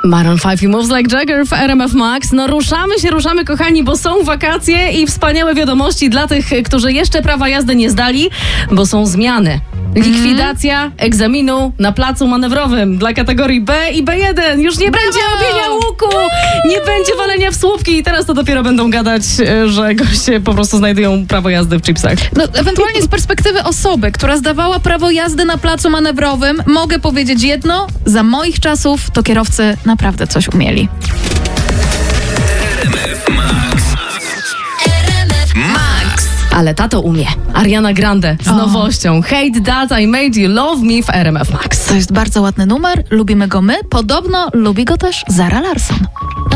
Maroon 5 i Moves Like Jagger w RMF Max. No ruszamy kochani, bo są wakacje i wspaniałe wiadomości dla tych, którzy jeszcze prawa jazdy nie zdali, bo są zmiany. Likwidacja egzaminu na placu manewrowym dla kategorii B i B1. Już nie będzie robienia łuku, nie będzie walenia w słupki i teraz to dopiero będą gadać, że goście po prostu znajdują prawo jazdy w chipsach. No, ewentualnie z perspektywy osoby, która zdawała prawo jazdy na placu manewrowym, mogę powiedzieć jedno, za moich czasów to kierowcy naprawdę coś umieli. Ale tato umie. Ariana Grande z nowością Hate That I Made You Love Me w RMF Max. To jest bardzo ładny numer, lubimy go my, podobno lubi go też Zara Larsson.